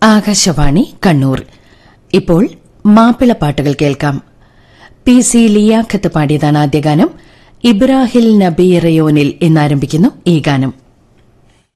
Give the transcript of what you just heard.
ആകാശവാണി കണ്ണൂർ. ഇപ്പോൾ മാപ്പിളപ്പാട്ടുകൾ കേൾക്കാം. PC ലിയാഖത്ത് പാടിയതാണ് ആദ്യ ഗാനം. ഇബ്രാഹിൽ നബി റയോനിൽ എന്നാരംഭിക്കുന്നു ഈ ഗാനം.